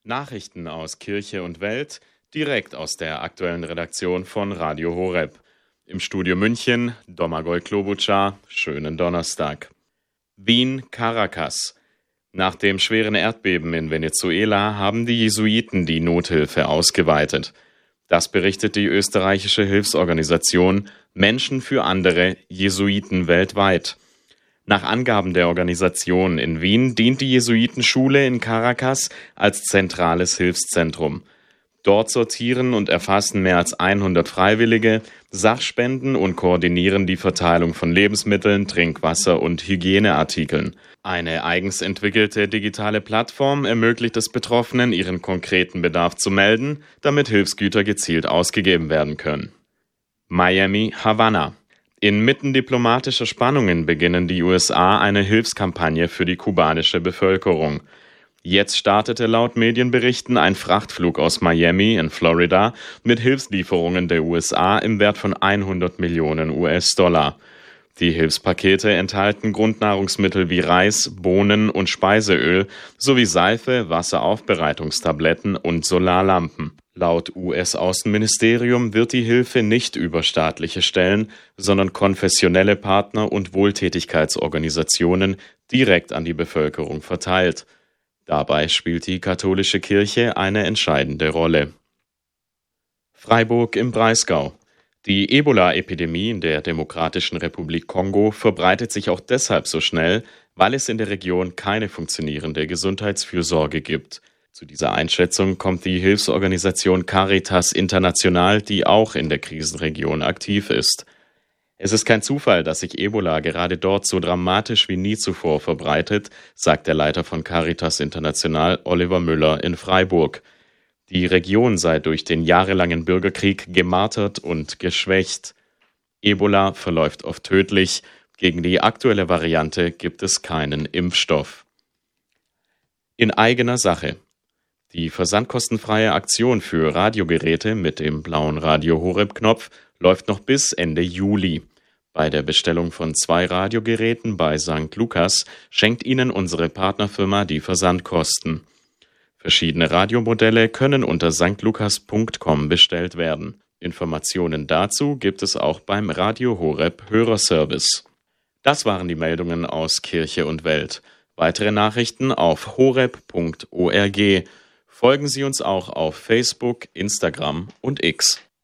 Nachrichten aus Kirche und Welt, direkt aus der aktuellen Redaktion von Radio Horeb. Im Studio München, Domagoj Klobuchar, schönen Donnerstag. Wien, Caracas. Nach dem schweren Erdbeben in Venezuela haben die Jesuiten die Nothilfe ausgeweitet. Das berichtet die österreichische Hilfsorganisation Menschen für andere Jesuiten weltweit. Nach Angaben der Organisation in Wien dient die Jesuitenschule in Caracas als zentrales Hilfszentrum. Dort sortieren und erfassen mehr als 100 Freiwillige Sachspenden und koordinieren die Verteilung von Lebensmitteln, Trinkwasser und Hygieneartikeln. Eine eigens entwickelte digitale Plattform ermöglicht es Betroffenen, ihren konkreten Bedarf zu melden, damit Hilfsgüter gezielt ausgegeben werden können. Miami, Havanna. Inmitten diplomatischer Spannungen beginnen die USA eine Hilfskampagne für die kubanische Bevölkerung. Jetzt startete laut Medienberichten ein Frachtflug aus Miami in Florida mit Hilfslieferungen der USA im Wert von 100 Millionen US-Dollar. Die Hilfspakete enthalten Grundnahrungsmittel wie Reis, Bohnen und Speiseöl sowie Seife, Wasseraufbereitungstabletten und Solarlampen. Laut US-Außenministerium wird die Hilfe nicht über staatliche Stellen, sondern konfessionelle Partner und Wohltätigkeitsorganisationen direkt an die Bevölkerung verteilt. Dabei spielt die katholische Kirche eine entscheidende Rolle. Freiburg im Breisgau. Die Ebola-Epidemie in der Demokratischen Republik Kongo verbreitet sich auch deshalb so schnell, weil es in der Region keine funktionierende Gesundheitsfürsorge gibt. Zu dieser Einschätzung kommt die Hilfsorganisation Caritas International, die auch in der Krisenregion aktiv ist. Es ist kein Zufall, dass sich Ebola gerade dort so dramatisch wie nie zuvor verbreitet, sagt der Leiter von Caritas International, Oliver Müller, in Freiburg. Die Region sei durch den jahrelangen Bürgerkrieg gemartert und geschwächt. Ebola verläuft oft tödlich. Gegen die aktuelle Variante gibt es keinen Impfstoff. In eigener Sache. Die versandkostenfreie Aktion für Radiogeräte mit dem blauen Radio Horeb-Knopf läuft noch bis Ende Juli. Bei der Bestellung von 2 Radiogeräten bei St. Lukas schenkt Ihnen unsere Partnerfirma die Versandkosten. Verschiedene Radiomodelle können unter stlukas.com bestellt werden. Informationen dazu gibt es auch beim Radio Horeb Hörerservice. Das waren die Meldungen aus Kirche und Welt. Weitere Nachrichten auf horeb.org. Folgen Sie uns auch auf Facebook, Instagram und X.